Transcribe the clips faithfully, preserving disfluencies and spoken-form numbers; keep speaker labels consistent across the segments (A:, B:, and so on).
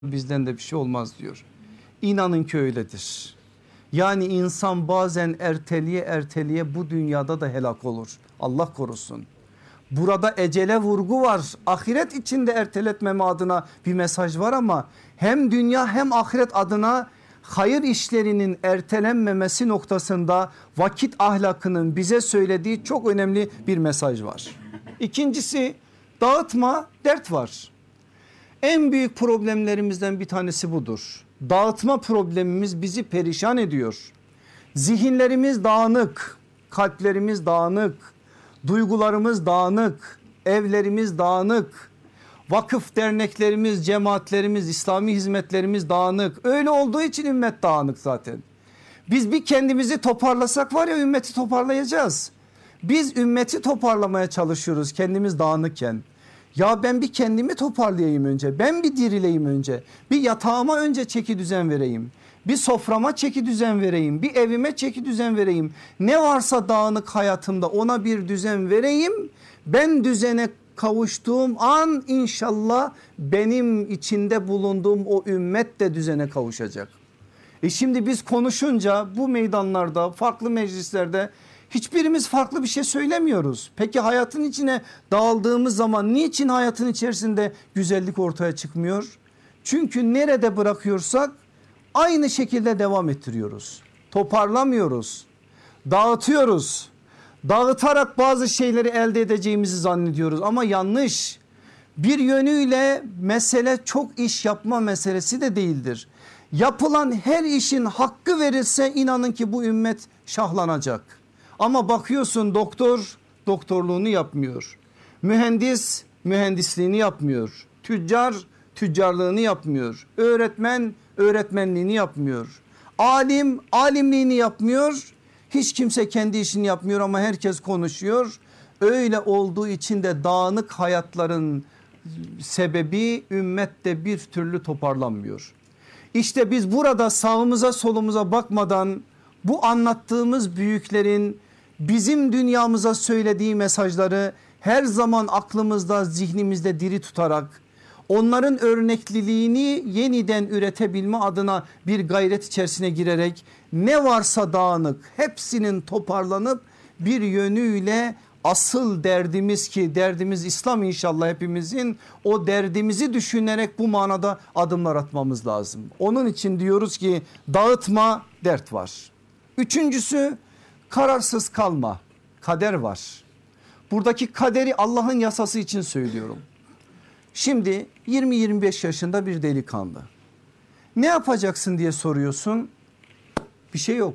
A: bizden de bir şey olmaz diyor. İnanın ki öyledir. Yani insan bazen erteliye erteliye bu dünyada da helak olur. Allah korusun. Burada ecele vurgu var. Ahiret içinde erteletmeme adına bir mesaj var ama hem dünya hem ahiret adına hayır işlerinin ertelenmemesi noktasında vakit ahlakının bize söylediği çok önemli bir mesaj var. İkincisi, dağıtma, dert var. En büyük problemlerimizden bir tanesi budur. Dağıtma problemimiz bizi perişan ediyor. Zihinlerimiz dağınık, kalplerimiz dağınık, duygularımız dağınık, evlerimiz dağınık, vakıf derneklerimiz, cemaatlerimiz, İslami hizmetlerimiz dağınık. Öyle olduğu için ümmet dağınık zaten. Biz bir kendimizi toparlasak var ya, ümmeti toparlayacağız. Biz ümmeti toparlamaya çalışıyoruz kendimiz dağınıkken. Ya ben bir kendimi toparlayayım önce, ben bir dirileyim önce, bir yatağıma önce çeki düzen vereyim, bir soframa çeki düzen vereyim, bir evime çeki düzen vereyim. Ne varsa dağınık hayatımda ona bir düzen vereyim. Ben düzene kavuştuğum an inşallah benim içinde bulunduğum o ümmet de düzene kavuşacak. E şimdi biz konuşunca bu meydanlarda, farklı meclislerde hiçbirimiz farklı bir şey söylemiyoruz. Peki hayatın içine dağıldığımız zaman niçin hayatın içerisinde güzellik ortaya çıkmıyor? Çünkü nerede bırakıyorsak aynı şekilde devam ettiriyoruz. Toparlamıyoruz, dağıtıyoruz. Dağıtarak bazı şeyleri elde edeceğimizi zannediyoruz ama yanlış. Bir yönüyle mesele çok iş yapma meselesi de değildir. Yapılan her işin hakkı verilse inanın ki bu ümmet şahlanacak. Ama bakıyorsun doktor doktorluğunu yapmıyor. Mühendis mühendisliğini yapmıyor. Tüccar tüccarlığını yapmıyor. Öğretmen öğretmenliğini yapmıyor. Alim alimliğini yapmıyor. Hiç kimse kendi işini yapmıyor ama herkes konuşuyor. Öyle olduğu için de dağınık hayatların sebebi ümmette bir türlü toparlanmıyor. İşte biz burada sağımıza solumuza bakmadan bu anlattığımız büyüklerin bizim dünyamıza söylediği mesajları her zaman aklımızda, zihnimizde diri tutarak onların örnekliliğini yeniden üretebilme adına bir gayret içerisine girerek ne varsa dağınık hepsinin toparlanıp bir yönüyle asıl derdimiz ki derdimiz İslam inşallah hepimizin, o derdimizi düşünerek bu manada adımlar atmamız lazım. Onun için diyoruz ki dağıtma, dert var. Üçüncüsü kararsız kalma, kader var. Buradaki kaderi Allah'ın yasası için söylüyorum. Şimdi yirmi yirmi beş yaşında bir delikanlı. Ne yapacaksın diye soruyorsun. Bir şey yok.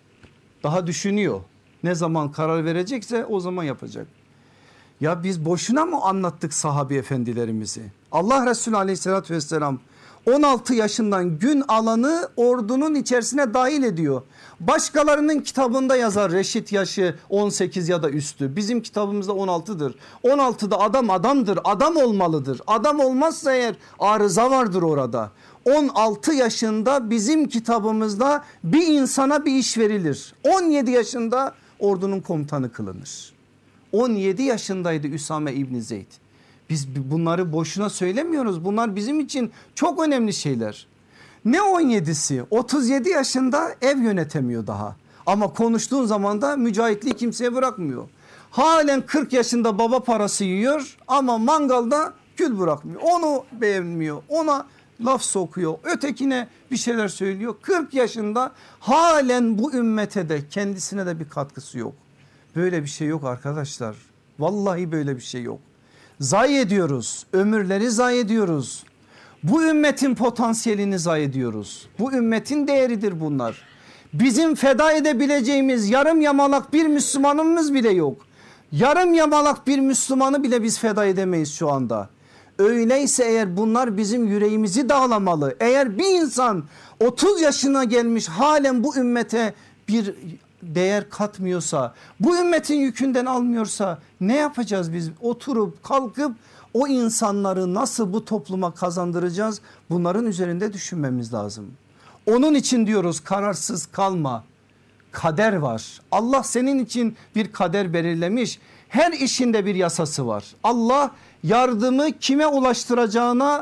A: Daha düşünüyor. Ne zaman karar verecekse o zaman yapacak. Ya biz boşuna mı anlattık sahabi efendilerimizi? Allah Resulü aleyhissalatü vesselam on altı yaşından gün alanı ordunun içerisine dahil ediyor. Başkalarının kitabında yazar reşit yaşı on sekiz ya da üstü. Bizim kitabımızda on altıdır. on altıda adam adamdır, adam olmalıdır. Adam olmazsa eğer arıza vardır orada. on altı yaşında bizim kitabımızda bir insana bir iş verilir. on yedi yaşında ordunun komutanı kılınır. on yedi yaşındaydı Üsame İbni Zeyd. Biz bunları boşuna söylemiyoruz. Bunlar bizim için çok önemli şeyler. Ne on yedisi? otuz yedi yaşında ev yönetemiyor daha. Ama konuştuğun zaman da mücahitliği kimseye bırakmıyor. Halen kırk yaşında baba parası yiyor ama mangalda kül bırakmıyor. Onu beğenmiyor. Ona laf sokuyor. Ötekine bir şeyler söylüyor. kırk yaşında halen bu ümmete de kendisine de bir katkısı yok. Böyle bir şey yok arkadaşlar. Vallahi böyle bir şey yok. Zayi ediyoruz. Ömürleri zayi ediyoruz. Bu ümmetin potansiyelini zayi ediyoruz. Bu ümmetin değeridir bunlar. Bizim feda edebileceğimiz yarım yamalak bir Müslümanımız bile yok. Yarım yamalak bir Müslümanı bile biz feda edemeyiz şu anda. Öyleyse eğer bunlar bizim yüreğimizi dağlamalı. Eğer bir insan otuz yaşına gelmiş halen bu ümmete bir değer katmıyorsa, bu ümmetin yükünden almıyorsa ne yapacağız biz? Oturup kalkıp o insanları nasıl bu topluma kazandıracağız? Bunların üzerinde düşünmemiz lazım. Onun için diyoruz kararsız kalma. Kader var. Allah senin için bir kader belirlemiş. Her işinde bir yasası var. Allah yardımı kime ulaştıracağına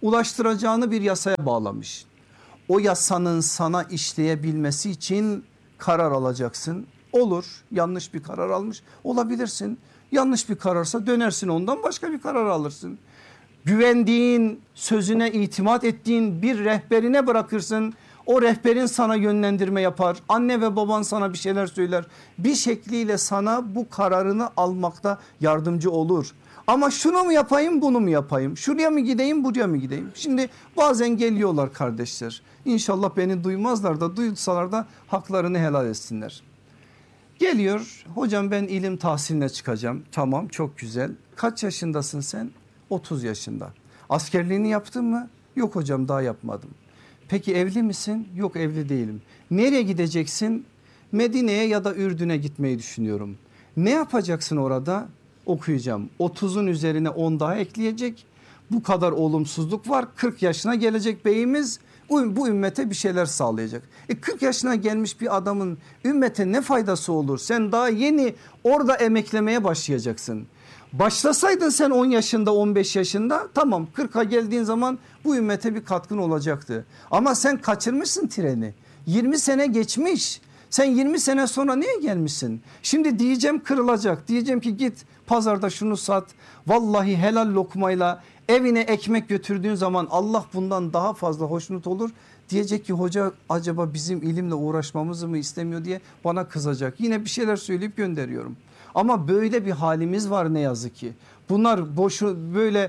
A: ulaştıracağını bir yasaya bağlamış. O yasanın sana işleyebilmesi için karar alacaksın. Olur, yanlış bir karar almış olabilirsin. Yanlış bir kararsa dönersin, ondan başka bir karar alırsın. Güvendiğin, sözüne itimat ettiğin bir rehberine bırakırsın. O rehberin sana yönlendirme yapar. Anne ve baban sana bir şeyler söyler. Bir şekliyle sana bu kararını almakta yardımcı olur. Ama şunu mu yapayım, bunu mu yapayım? Şuraya mı gideyim, buraya mı gideyim? Şimdi bazen geliyorlar kardeşler. İnşallah beni duymazlar da, duysalar da haklarını helal etsinler. Geliyor, hocam ben ilim tahsiline çıkacağım. Tamam, çok güzel. Kaç yaşındasın sen? otuz yaşında. Askerliğini yaptın mı? Yok hocam, daha yapmadım. Peki evli misin? Yok, evli değilim. Nereye gideceksin? Medine'ye ya da Ürdün'e gitmeyi düşünüyorum. Ne yapacaksın orada? Okuyacağım. otuzun üzerine on daha ekleyecek. Bu kadar olumsuzluk var. kırk yaşına gelecek beyimiz bu, bu ümmete bir şeyler sağlayacak. E kırk yaşına gelmiş bir adamın ümmete ne faydası olur? Sen daha yeni orada emeklemeye başlayacaksın. Başlasaydın sen on yaşında, on beş yaşında, tamam, kırka geldiğin zaman bu ümmete bir katkın olacaktı. Ama sen kaçırmışsın treni. yirmi sene geçmiş. Sen yirmi sene sonra niye gelmişsin? Şimdi diyeceğim kırılacak. Diyeceğim ki git pazarda şunu sat. Vallahi helal lokmayla evine ekmek götürdüğün zaman Allah bundan daha fazla hoşnut olur. Diyecek ki hoca acaba bizim ilimle uğraşmamızı mı istemiyor diye bana kızacak. Yine bir şeyler söyleyip gönderiyorum. Ama böyle bir halimiz var ne yazık ki. Bunlar boşu böyle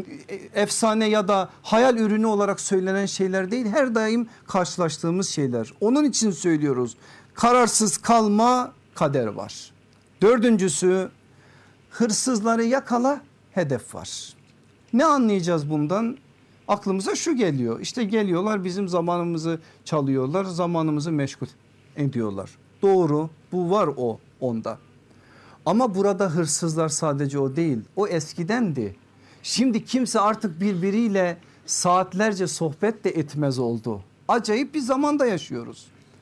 A: efsane ya da hayal ürünü olarak söylenen şeyler değil. Her daim karşılaştığımız şeyler. Onun için söylüyoruz. Kararsız kalma, kader var. Dördüncüsü, hırsızları yakala, hedef var. Ne anlayacağız bundan? Aklımıza şu geliyor. İşte geliyorlar, bizim zamanımızı çalıyorlar, zamanımızı meşgul ediyorlar. Doğru, bu var o onda. Ama burada hırsızlar sadece o değil. O eskidendi. Şimdi kimse artık birbiriyle saatlerce sohbet de etmez oldu. Acayip bir zamanda yaşıyoruz.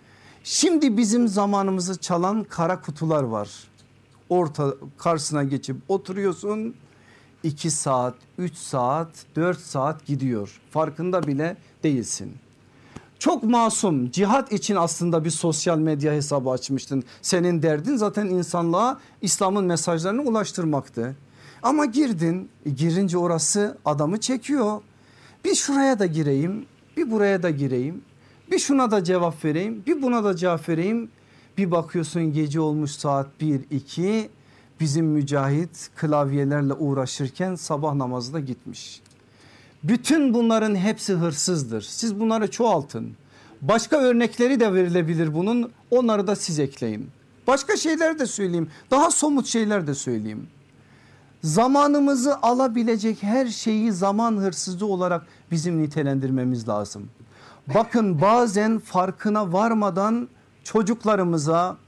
A: Şimdi bizim zamanımızı çalan kara kutular var. Orta karşısına geçip oturuyorsun. iki saat, üç saat, dört saat gidiyor. Farkında bile değilsin. Çok masum, cihat için aslında bir sosyal medya hesabı açmıştın. Senin derdin zaten insanlığa İslam'ın mesajlarını ulaştırmaktı. Ama girdin, e, girince orası adamı çekiyor. Bir şuraya da gireyim, bir buraya da gireyim. Bir şuna da cevap vereyim, bir buna da cevap vereyim. Bir bakıyorsun gece olmuş saat bir iki, bizim Mücahit klavyelerle uğraşırken sabah namazı da gitmiş. Bütün bunların hepsi hırsızdır. Siz bunları çoğaltın. Başka örnekleri de verilebilir bunun. Onları da siz ekleyin. Başka şeyler de söyleyeyim. Daha somut şeyler de söyleyeyim. Zamanımızı alabilecek her şeyi zaman hırsızı olarak bizim nitelendirmemiz lazım. Bakın bazen farkına varmadan çocuklarımıza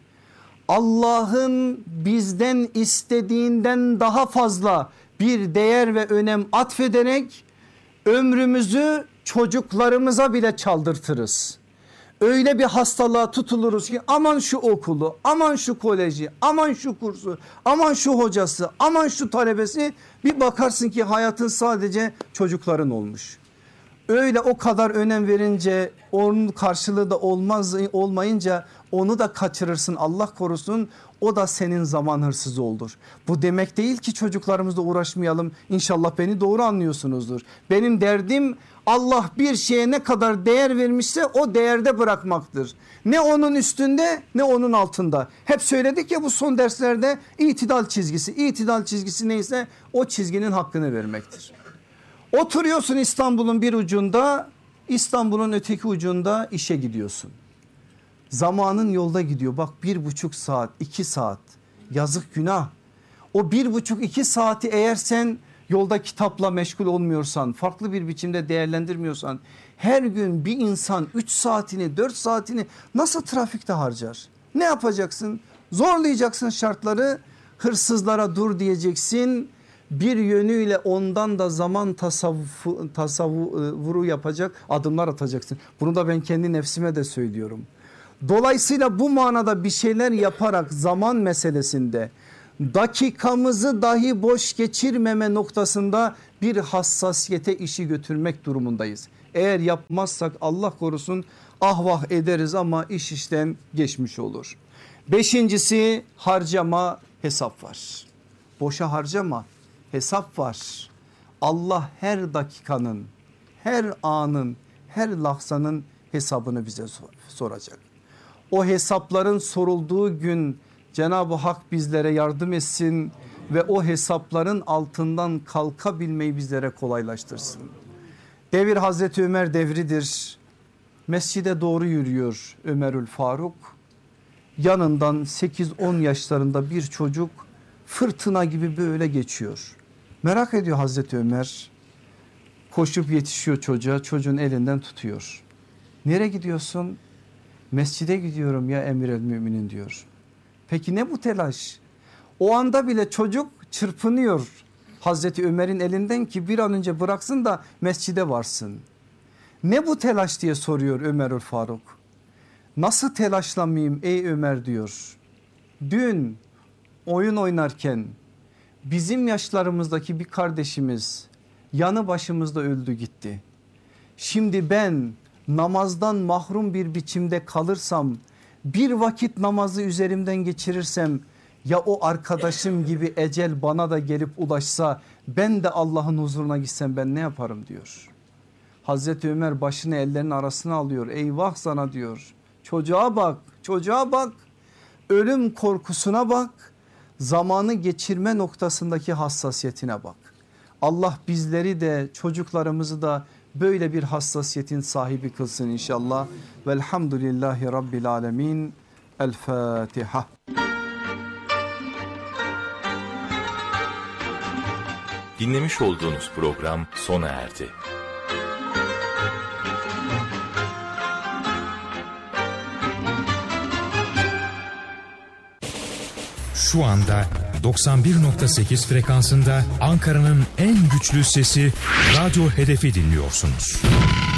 A: Allah'ın bizden istediğinden daha fazla bir değer ve önem atfederek ömrümüzü çocuklarımıza bile çaldırtırız. Öyle bir hastalığa tutuluruz ki aman şu okulu, aman şu koleji, aman şu kursu, aman şu hocası, aman şu talebesi, bir bakarsın ki hayatın sadece çocukların olmuş. Öyle o kadar önem verince onun karşılığı da olmaz, olmayınca onu da kaçırırsın, Allah korusun, o da senin zaman hırsızı olur. Bu demek değil ki çocuklarımızla uğraşmayalım. İnşallah beni doğru anlıyorsunuzdur. Benim derdim Allah bir şeye ne kadar değer vermişse o değerde bırakmaktır. Ne onun üstünde ne onun altında. Hep söyledik ya bu son derslerde, itidal çizgisi. İtidal çizgisi neyse o çizginin hakkını vermektir. Oturuyorsun İstanbul'un bir ucunda, İstanbul'un öteki ucunda işe gidiyorsun. Zamanın yolda gidiyor, bak bir buçuk saat, iki saat, yazık günah. O bir buçuk iki saati eğer sen yolda kitapla meşgul olmuyorsan, farklı bir biçimde değerlendirmiyorsan, her gün bir insan üç saatini dört saatini nasıl trafikte harcar? Ne yapacaksın? Zorlayacaksın şartları, hırsızlara dur diyeceksin. Bir yönüyle ondan da zaman tasavvufu, tasavvuru yapacak adımlar atacaksın. Bunu da ben kendi nefsime de söylüyorum. Dolayısıyla bu manada bir şeyler yaparak zaman meselesinde dakikamızı dahi boş geçirmeme noktasında bir hassasiyete işi götürmek durumundayız. Eğer yapmazsak Allah korusun ah vah ederiz ama iş işten geçmiş olur. Beşincisi harcama, hesap var. Boşa harcama, hesap var. Allah her dakikanın, her anın, her lahzanın hesabını bize soracak. O hesapların sorulduğu gün Cenab-ı Hak bizlere yardım etsin ve o hesapların altından kalkabilmeyi bizlere kolaylaştırsın. Devir Hazreti Ömer devridir. Mescide doğru yürüyor Ömerül Faruk. Yanından sekiz on yaşlarında bir çocuk fırtına gibi böyle geçiyor. Merak ediyor Hazreti Ömer. Koşup yetişiyor çocuğa, çocuğun elinden tutuyor. Nereye gidiyorsun? Mescide gidiyorum ya emir el müminin diyor. Peki ne bu telaş? O anda bile çocuk çırpınıyor Hazreti Ömer'in elinden ki bir an önce bıraksın da mescide varsın. Ne bu telaş diye soruyor Ömerül Faruk. Nasıl telaşlanmayayım ey Ömer diyor. Dün oyun oynarken bizim yaşlarımızdaki bir kardeşimiz yanı başımızda öldü gitti. Şimdi ben namazdan mahrum bir biçimde kalırsam, bir vakit namazı üzerimden geçirirsem, ya o arkadaşım gibi ecel bana da gelip ulaşsa, ben de Allah'ın huzuruna gitsem ben ne yaparım diyor. Hazreti Ömer başını ellerinin arasına alıyor. Eyvah sana diyor. Çocuğa bak, çocuğa bak. Ölüm korkusuna bak. Zamanı geçirme noktasındaki hassasiyetine bak. Allah bizleri de çocuklarımızı da böyle bir hassasiyetin sahibi kılsın inşallah. Velhamdülillahi Rabbil alemin. El Fatiha.
B: Dinlemiş olduğunuz program sona erdi.
C: Şu anda doksan bir nokta sekiz frekansında Ankara'nın en güçlü sesi Radyo Hedef'i dinliyorsunuz.